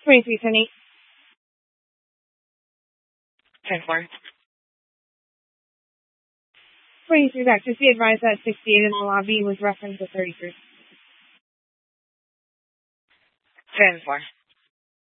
2310 10-4. 23 back. Just be advised that 68 in the lobby was referenced to 33. 10-4.